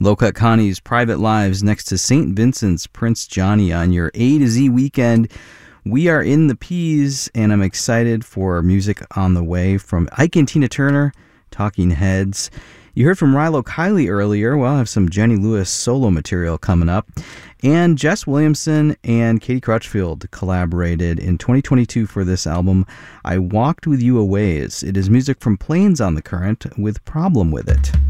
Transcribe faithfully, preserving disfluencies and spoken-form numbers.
Low Cut Connie's Private Lives next to Saint Vincent's Prince Johnny on your A to Z weekend. We are in the P's, and I'm excited for music on the way from Ike and Tina Turner, Talking Heads. You heard from Rilo Kiley earlier. Well, I have some Jenny Lewis solo material coming up. And Jess Williamson and Katie Crutchfield collaborated in twenty twenty-two for this album, I Walked With You A Ways. It is music from Planes on the Current with Problem With It.